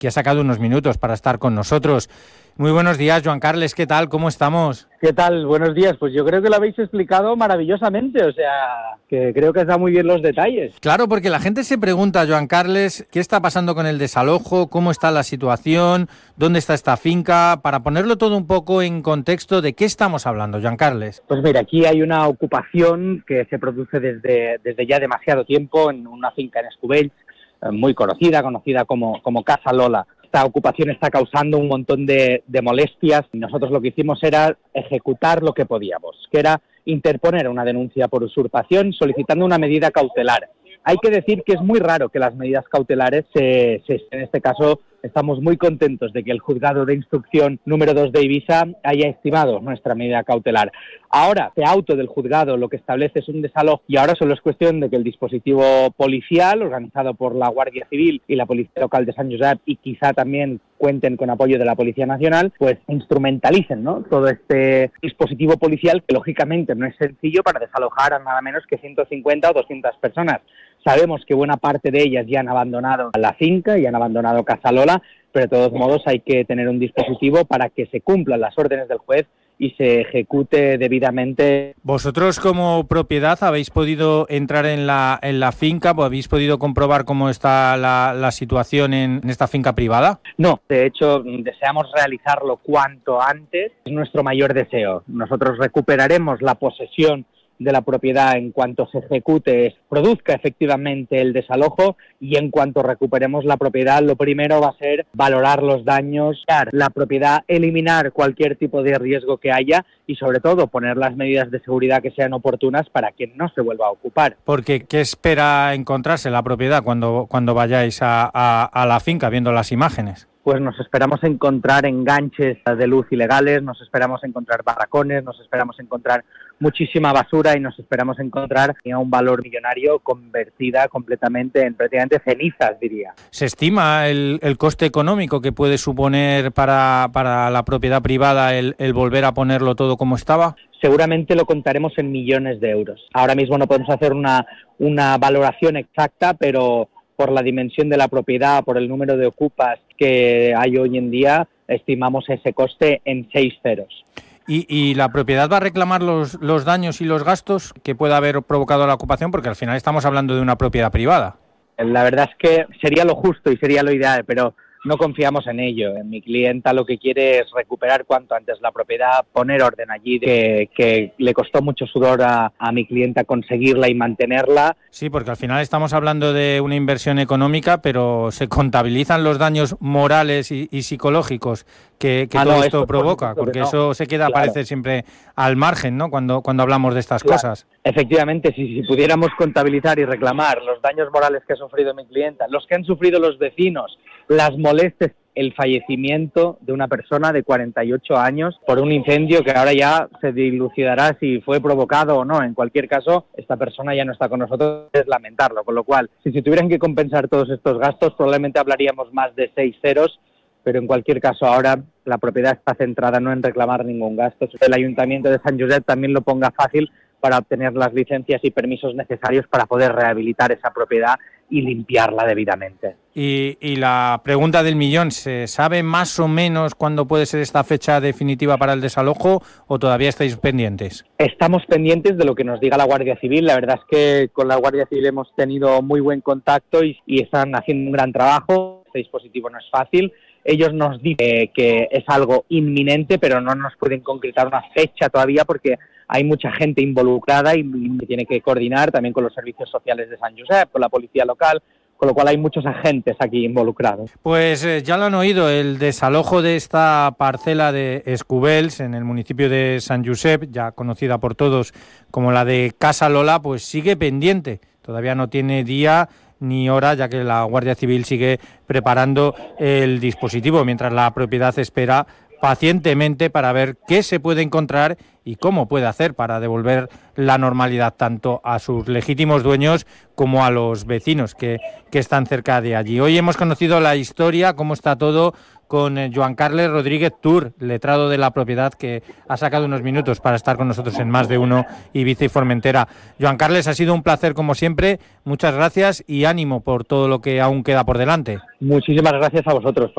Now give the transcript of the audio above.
que ha sacado unos minutos para estar con nosotros. Muy buenos días, Joan Carles, ¿qué tal? ¿Cómo estamos? ¿Qué tal? Buenos días. Pues yo creo que lo habéis explicado maravillosamente, o sea, que creo que os da muy bien los detalles. Claro, porque la gente se pregunta, Joan Carles, ¿qué está pasando con el desalojo? ¿Cómo está la situación? ¿Dónde está esta finca? Para ponerlo todo un poco en contexto, ¿de qué estamos hablando, Joan Carles? Pues mira, aquí hay una ocupación que se produce desde ya demasiado tiempo en una finca en Escubells, muy conocida como Casa Lola. Esta ocupación está causando un montón de molestias y nosotros lo que hicimos era ejecutar lo que podíamos, que era interponer una denuncia por usurpación solicitando una medida cautelar. Hay que decir que es muy raro que las medidas cautelares en este caso estamos muy contentos de que el juzgado de instrucción número 2 de Ibiza haya estimado nuestra medida cautelar. Ahora, este auto del juzgado lo que establece es un desalojo y ahora solo es cuestión de que el dispositivo policial organizado por la Guardia Civil y la Policía Local de Sant Josep y quizá también cuenten con apoyo de la Policía Nacional, pues instrumentalicen, ¿no?, todo este dispositivo policial que lógicamente no es sencillo para desalojar a nada menos que 150 o 200 personas. Sabemos que buena parte de ellas ya han abandonado la finca y han abandonado Casa Lola, pero de todos modos hay que tener un dispositivo para que se cumplan las órdenes del juez y se ejecute debidamente. ¿Vosotros como propiedad habéis podido entrar en la finca? ¿Habéis podido comprobar cómo está la situación en esta finca privada? No, de hecho deseamos realizarlo cuanto antes, es nuestro mayor deseo. Nosotros recuperaremos la posesión de la propiedad en cuanto se produzca efectivamente el desalojo y en cuanto recuperemos la propiedad, lo primero va a ser valorar los daños, la propiedad, eliminar cualquier tipo de riesgo que haya y sobre todo poner las medidas de seguridad que sean oportunas para que no se vuelva a ocupar. Porque ¿qué espera encontrarse la propiedad cuando vayáis a la finca viendo las imágenes? Pues nos esperamos encontrar enganches de luz ilegales, nos esperamos encontrar barracones, nos esperamos encontrar muchísima basura y nos esperamos encontrar un valor millonario convertida completamente en prácticamente cenizas, diría. ¿Se estima el coste económico que puede suponer para la propiedad privada el volver a ponerlo todo como estaba? Seguramente lo contaremos en millones de euros. Ahora mismo no podemos hacer una valoración exacta, pero por la dimensión de la propiedad, por el número de ocupas que hay hoy en día, estimamos ese coste en 6 ceros. ¿Y la propiedad va a reclamar los daños y los gastos que pueda haber provocado la ocupación? Porque al final estamos hablando de una propiedad privada. La verdad es que sería lo justo y sería lo ideal, pero no confiamos en ello. Mi clienta lo que quiere es recuperar cuanto antes la propiedad, poner orden allí, que le costó mucho sudor a mi clienta conseguirla y mantenerla. Sí, porque al final estamos hablando de una inversión económica, pero se contabilizan los daños morales y psicológicos que todo esto provoca, porque no. Eso se queda, claro, parece siempre al margen, ¿no?, cuando hablamos de estas cosas. Efectivamente, si pudiéramos contabilizar y reclamar los daños morales que ha sufrido mi clienta, los que han sufrido los vecinos, las molestias, el fallecimiento de una persona de 48 años por un incendio que ahora ya se dilucidará si fue provocado o no. En cualquier caso, esta persona ya no está con nosotros, es lamentarlo. Con lo cual, si se tuvieran que compensar todos estos gastos, probablemente hablaríamos más de 6 ceros, pero en cualquier caso ahora la propiedad está centrada no en reclamar ningún gasto. El Ayuntamiento de Sant Josep también lo ponga fácil para obtener las licencias y permisos necesarios para poder rehabilitar esa propiedad y limpiarla debidamente. Y la pregunta del millón, ¿se sabe más o menos cuándo puede ser esta fecha definitiva para el desalojo o todavía estáis pendientes? Estamos pendientes de lo que nos diga la Guardia Civil. La verdad es que con la Guardia Civil hemos tenido muy buen contacto y están haciendo un gran trabajo. Este dispositivo no es fácil. Ellos nos dicen que es algo inminente, pero no nos pueden concretar una fecha todavía porque hay mucha gente involucrada y tiene que coordinar también con los servicios sociales de Sant Josep, con la policía local, con lo cual hay muchos agentes aquí involucrados. Pues ya lo han oído, el desalojo de esta parcela de Escubells en el municipio de Sant Josep, ya conocida por todos como la de Casa Lola, pues sigue pendiente. Todavía no tiene día ni hora, ya que la Guardia Civil sigue preparando el dispositivo, mientras la propiedad espera pacientemente para ver qué se puede encontrar y cómo puede hacer para devolver la normalidad tanto a sus legítimos dueños como a los vecinos que están cerca de allí. Hoy hemos conocido la historia, cómo está todo, con Joan Carles Rodríguez Tur, letrado de la propiedad, que ha sacado unos minutos para estar con nosotros en Más de Uno Ibiza y Formentera. Joan Carles, ha sido un placer como siempre, muchas gracias y ánimo por todo lo que aún queda por delante. Muchísimas gracias a vosotros.